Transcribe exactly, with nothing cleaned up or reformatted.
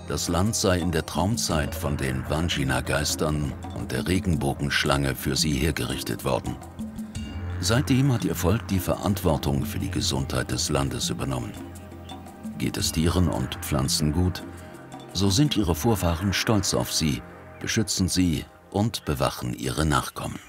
Das Land sei in der Traumzeit von den Vangina-Geistern und der Regenbogenschlange für sie hergerichtet worden. Seitdem hat ihr Volk die Verantwortung für die Gesundheit des Landes übernommen. Geht es Tieren und Pflanzen gut, so sind ihre Vorfahren stolz auf sie, beschützen sie und bewachen ihre Nachkommen.